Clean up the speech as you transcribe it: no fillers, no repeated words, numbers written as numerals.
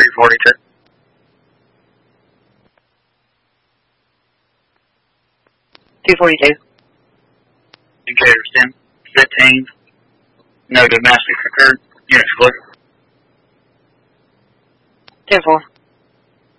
242. Indicators 10, 15. No domestic occurred. Units clear. 10-4.